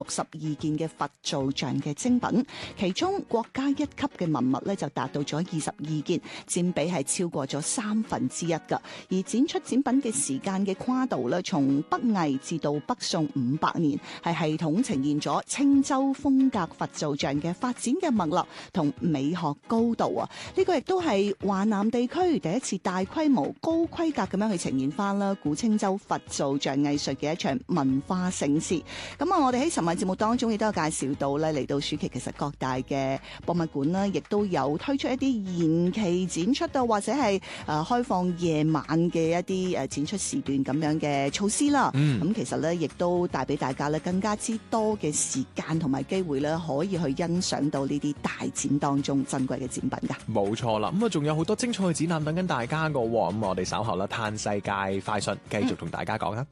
62件嘅佛造像嘅精品，其中國家一級嘅文物咧就達到咗22件，佔比係超過咗1/3㗎。而展出展品嘅時間嘅跨度咧，從北魏至到北宋500年，係系統呈現咗青州風格佛造像嘅發展嘅脈絡同美學高度啊！呢個亦都係華南地區第一次大規模、高規格咁樣去呈現翻啦古青州佛造像藝術嘅一場文化盛事。咁啊，我哋喺尋晚節目當中亦都有介紹到咧，嚟到暑期其實各大嘅博物館啦，亦都有推出一啲延期展出啊，或者係開放夜晚嘅一啲展出時段咁樣嘅措施啦。咁其實咧，亦都帶俾大家咧更加之多嘅時間同埋機會咧，可以去欣賞到呢啲大展當中珍貴嘅展品㗎。 冇錯啦，咁啊仲有好多精彩嘅展覽等緊大家㗎喎。咁我哋稍後啦，嘆世界快訊繼續同大家講啦。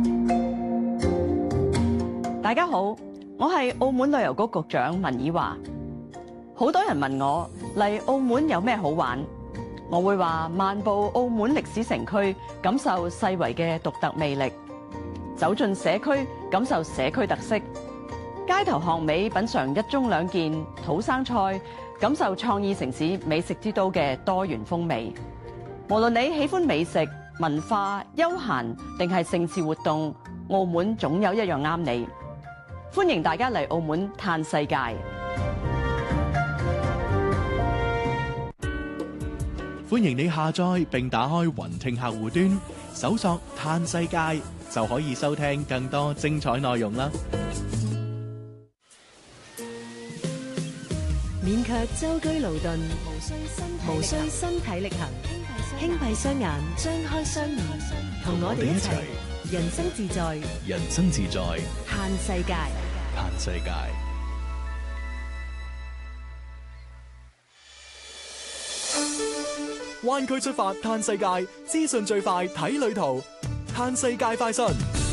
大家好，我係澳門旅遊局局長文以華。好多人問我嚟澳門有咩好玩，我會話漫步澳門歷史城區，感受世遺嘅獨特魅力；走進社區，感受社區特色；街頭巷尾品嚐一盅兩件土生菜，感受創意城市美食之都嘅多元風味。無論你喜歡美食、文化、休閒定係盛事活動，澳門總有一樣啱你。歡迎大家嚟澳門嘆世界。 歡迎你下載並打開雲聽客戶端，搜索嘆世界就可以收聽更多精彩內容啦。 勉強舟車勞頓，無需身體力行，輕閉雙眼，張開雙耳，同我哋一齊人生自在， 人生自在， 嘆世界， 嘆世界。 灣區出發嘆世界，資訊最快睇旅途，嘆世界快訊。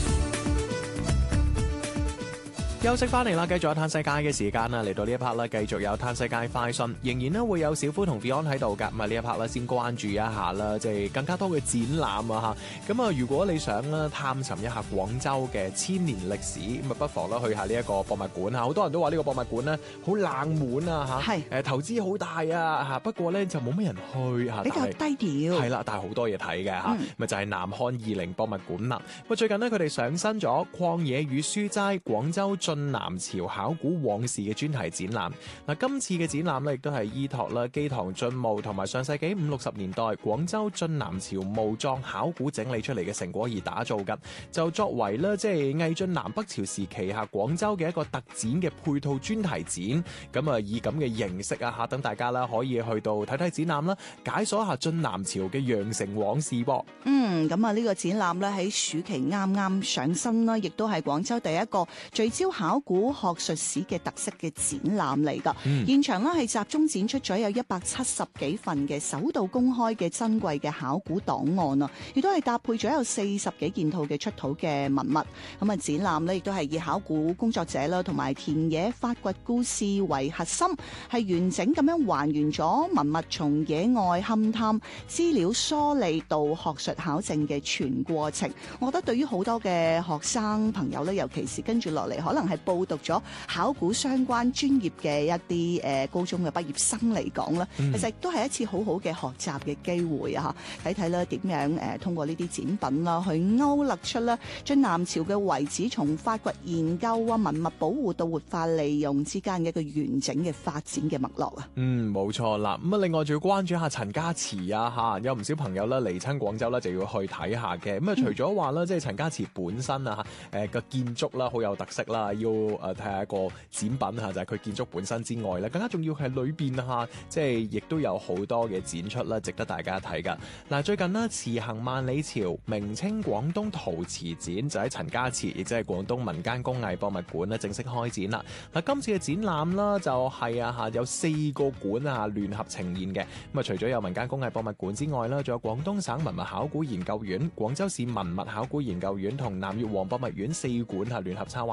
休息翻嚟啦，繼續有嘆世界嘅時間啦，嚟到呢一 part 啦，繼續有嘆世界快訊，仍然咧會有小夫同 Beyond 喺度噶，咁啊呢一 part 咧先關注一下啦，即係更加多嘅展覽啊吓，咁啊如果你想咧探尋一下廣州嘅千年歷史，咁啊不妨咧去下呢一個博物館吓，好多人都話呢個博物館咧好冷門啊吓，係投資好大啊吓，不過咧就冇乜人去吓， 比較低調， 係啦，但係好多嘢睇嘅吓，咪就係南漢20博物館啦。咁最近咧佢哋上新咗曠野與書齋廣州晉南朝考古往事嘅專題展覽。嗱，今次嘅展覽咧，亦都係依託啦基堂晉墓同埋上世紀50、60年代廣州晉南朝墓葬考古整理出嚟嘅成果而打造嘅，就作為咧即係魏晉南北朝時期下廣州嘅一個特展嘅配套專題展。咁啊，以咁嘅形式啊嚇，等大家啦可以去到睇睇展覽啦，解鎖一下晉南朝嘅羊城往事噃。 咁啊呢個展覽咧喺暑期啱啱上新啦，亦都係廣州第一個聚焦考古學術史嘅特色嘅展覽嚟噶。現場咧係集中展出咗有170幾份嘅首度公開嘅珍貴嘅考古檔案啊，亦都係搭配咗有40幾件套嘅出土嘅文物。咁啊展覽咧亦都係以考古工作者啦同埋田野發掘故事為核心，係完整咁樣還原咗文物從野外勘探資料梳理到學術考證嘅全過程。我覺得對於好多嘅學生朋友咧，尤其是跟住落嚟可能係報讀咗考古相關專業嘅一啲高中嘅畢業生嚟講啦，其實都係一次好好嘅學習嘅機會啊！睇睇咧點樣通過呢啲展品啦，去勾勒出啦晉南朝嘅遺址從發掘研究啊、文物保護到活化利用之間嘅一個完整嘅發展嘅脈絡啊！ 冇錯啦。咁啊，另外仲要關注一下陳家祠啊嚇，有唔少朋友咧嚟親廣州咧就要去睇下嘅。咁啊，除咗話咧即係陳家祠本身啊個建築啦好有特色啦，要睇下一個展品嚇，就係佢建築本身之外咧，更加重要係裏邊嚇，即係亦都有好多嘅展出啦，值得大家睇噶。嗱，最近呢，慈行萬里朝明清廣東陶瓷展就喺陳家祠，亦即係廣東民間工藝博物館咧正式開展啦。嗱，今次嘅展覽啦就係有4個館啊聯合呈現嘅。咁啊，除咗有民間工藝博物館之外啦，仲有廣東省文物考古研究院、廣州市文物考古研究院同南越王博物院4館聯合策劃嘅，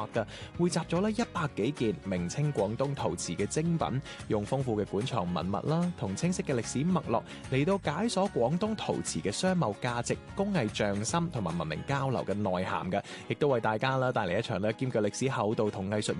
匯集咗咧100幾件名稱廣東陶瓷嘅精品，用豐富嘅館藏文物啦，同清晰嘅歷史脈絡嚟到解鎖廣東陶瓷嘅商貿價值、工藝匠心同埋文明交流嘅內涵嘅，亦都為大家啦帶嚟一場咧兼具歷史厚度同藝術